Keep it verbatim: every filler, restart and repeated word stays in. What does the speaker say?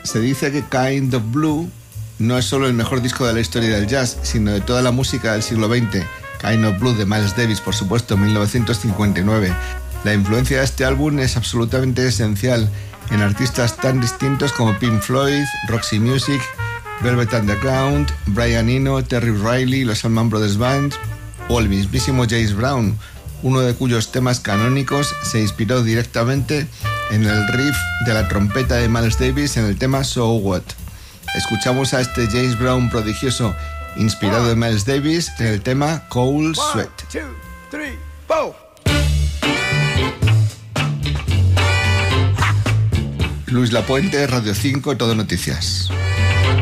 Se dice que Kind of Blue no es solo el mejor disco de la historia del jazz, sino de toda la música del siglo veinte. Kind of Blue de Miles Davis, por supuesto, mil novecientos cincuenta y nueve. La influencia de este álbum es absolutamente esencial en artistas tan distintos como Pink Floyd, Roxy Music, Velvet Underground, Brian Eno, Terry Riley, los Allman Brothers Band o el mismísimo James Brown, uno de cuyos temas canónicos se inspiró directamente en el riff de la trompeta de Miles Davis en el tema So What. Escuchamos a este James Brown prodigioso inspirado en Miles Davis en el tema Cold Sweat. One, two, three, four. Luis Lapuente, Radio cinco, Todo Noticias.